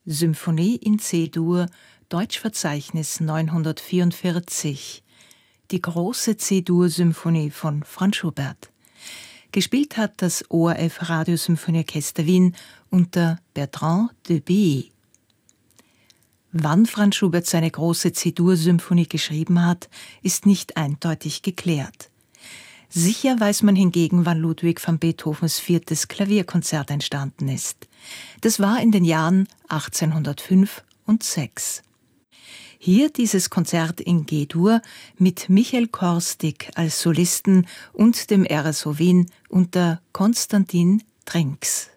Symphonie in C-Dur, Deutschverzeichnis 944. Die große C-Dur-Symphonie von Franz Schubert. Gespielt hat das ORF Radiosymphonieorchester Wien unter Bertrand de Billy. Wann Franz Schubert seine große C-Dur-Symphonie geschrieben hat, ist nicht eindeutig geklärt. Sicher weiß man hingegen, wann Ludwig van Beethovens 4. Klavierkonzert entstanden ist. Das war in den Jahren 1805 und 6. Hier dieses Konzert in G-Dur mit Michael Korstig als Solisten und dem RSO Wien unter Konstantin Trinks.